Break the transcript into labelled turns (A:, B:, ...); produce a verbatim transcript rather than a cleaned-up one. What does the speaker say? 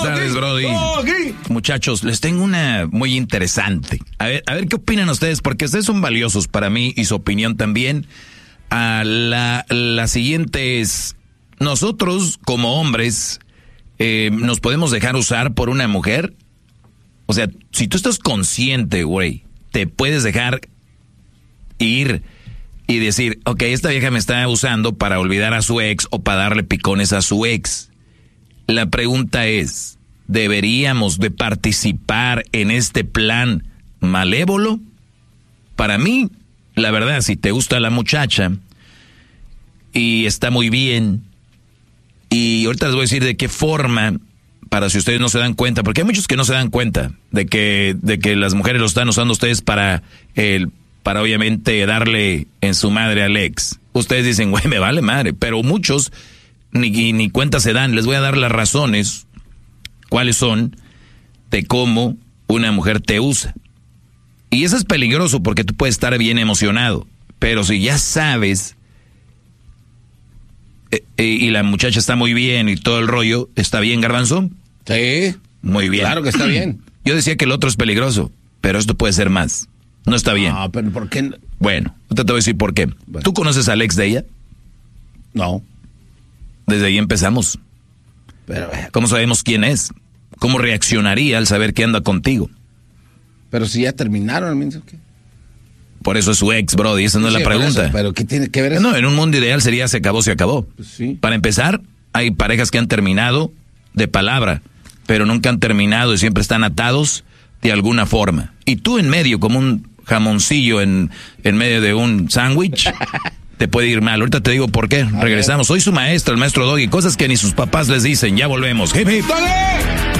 A: Buenas tardes, Brody. Muchachos, les tengo una muy interesante. A ver, a ver qué opinan ustedes, porque ustedes son valiosos para mí y su opinión también. A la, la siguiente es, nosotros como hombres eh, nos podemos dejar usar por una mujer. O sea, si tú estás consciente, güey, te puedes dejar ir y decir, ok, esta vieja me está usando para olvidar a su ex o para darle picones a su ex. La pregunta es, ¿deberíamos de participar en este plan malévolo? Para mí, la verdad, si te gusta la muchacha y está muy bien, y ahorita les voy a decir de qué forma, para si ustedes no se dan cuenta, porque hay muchos que no se dan cuenta de que, de que las mujeres lo están usando ustedes para el para obviamente darle en su madre al ex. Ustedes dicen, güey, me vale madre, pero muchos ni, ni cuenta se dan. Les voy a dar las razones, cuáles son, de cómo una mujer te usa. Y eso es peligroso porque tú puedes estar bien emocionado, pero si ya sabes, eh, eh, y la muchacha está muy bien y todo el rollo, ¿está bien, Garbanzo?
B: Sí.
A: Muy bien.
B: Claro que está bien.
A: Yo decía que el otro es peligroso, pero esto puede ser más. No está bien.
B: No, pero ¿por qué?
A: Bueno, te voy a decir por qué.
B: Bueno.
A: ¿Tú conoces al ex de ella?
B: No.
A: Desde ahí empezamos.
B: Pero,
A: ¿Cómo sabemos quién es? ¿Cómo reaccionaría al saber que anda contigo?
B: pero si ya terminaron, ¿qué?
A: Por eso es su ex, Brody. Esa no es
B: Sí,
A: la
B: por
A: pregunta.
B: eso, pero ¿qué tiene que ver eso?
A: No, en un mundo ideal sería se acabó, se acabó.
B: Pues sí.
A: Para empezar, hay parejas que han terminado de palabra, pero nunca han terminado y siempre están atados de alguna forma. Y tú en medio, como un jamoncillo en, en medio de un sándwich, te puede ir mal. Ahorita te digo por qué. Regresamos. Soy su maestro, el maestro Doggy. Cosas que ni sus papás les dicen. Ya volvemos. Hip, hip.
B: ¡Dale!